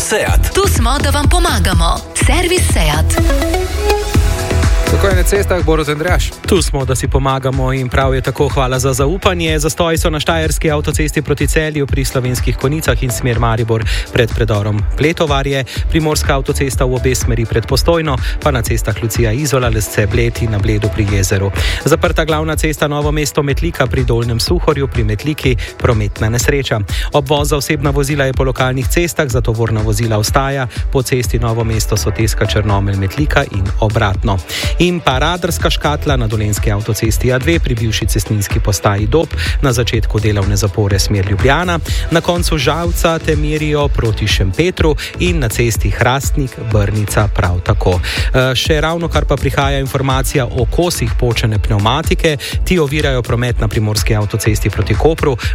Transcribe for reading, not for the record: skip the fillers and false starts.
SEAT. Tu smo, da vam pomagamo. Servis SEAT. Kako je na cestah, Borut Andrejaš? Tu smo, da si pomagamo in prav je tako, hvala za zaupanje. Zastoji so na štajerski avtocesti proti Celju pri Slovenskih Konjicah in smer Maribor pred predorom Pletovarje, primorska avtocesta v obe smeri pred Postojno, pa na cestah Lucija Izola, Lesce Bled in na Bledu pri jezeru. Zaprta glavna cesta Novo mesto Metlika pri Dolnjem Suhorju, pri Metliki prometna nesreča. Obvoz za osebna vozila je po lokalnih cestah, za tovorna vozila ostaja, po cesti Novo mesto Soteska Črnomelj Metlika in obratno. In pa radarska škatla na dolenski avtocesti A2 pri bivši cestninski postaji Dob na začetku delovne zapore smer Ljubljana, na koncu Žalca te merijo proti Šempetru in na cesti Hrastnik Brnica prav tako. Še ravno kar pa prihaja informacija o kosih počene pnevmatike, ti ovirajo promet na primorski avtocesti proti Kopru.